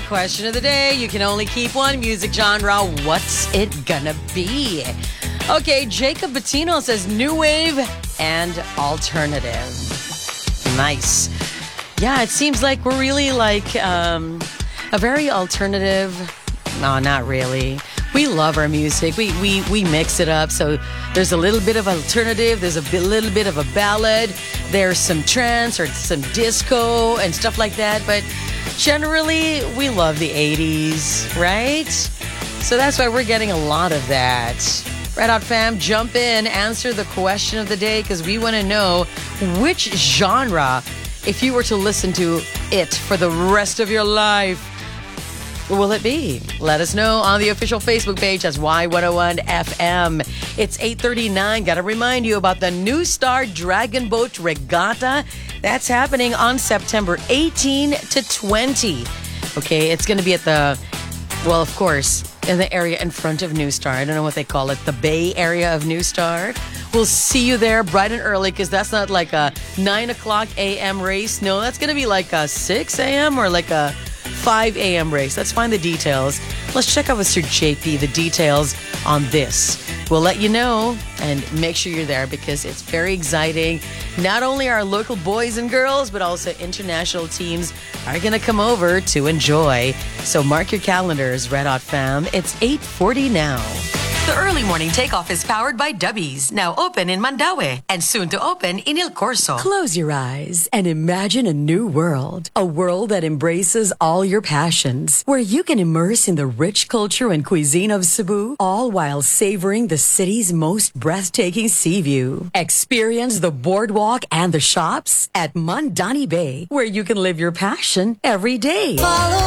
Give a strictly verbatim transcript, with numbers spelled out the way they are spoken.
question of the day. You can only keep one music genre. What's it gonna be? Okay, Jacob Bettino says new wave and alternative. Nice. Yeah, it seems like we're really like um, a very alternative. No, not really. We love our music. We, we we mix it up. So there's a little bit of alternative. There's a bit, little bit of a ballad. There's some trance or some disco and stuff like that. But generally, we love the eighties, right? So that's why we're getting a lot of that. Red Hot Fam, jump in, answer the question of the day because we want to know which genre, if you were to listen to it for the rest of your life, will it be? Let us know on the official Facebook page as Y one oh one F M. It's eight thirty-nine. Got to remind you about the New Star Dragon Boat Regatta. That's happening on September eighteenth to twentieth. Okay, it's going to be at the, well, of course, in the area in front of New Star. I don't know what they call it. The Bay area of New Star. We'll see you there bright and early because that's not like a nine o'clock a m race. No, that's going to be like a six a.m. or like a five a.m. race. Let's find the details. Let's check out with Sir J P the details on this. We'll let you know and make sure you're there because it's very exciting. Not only our local boys and girls, but also international teams are going to come over to enjoy. So mark your calendars, Red Hot Fam. It's eight forty now. The early morning takeoff is powered by Dubbies, now open in Mandaue and soon to open in Il Corso. Close your eyes and imagine a new world. A world that embraces all your passions, where you can immerse in the rich culture and cuisine of Cebu, all while savoring the city's most breathtaking sea view. Experience the boardwalk and the shops at Mandani Bay, where you can live your passion every day. Follow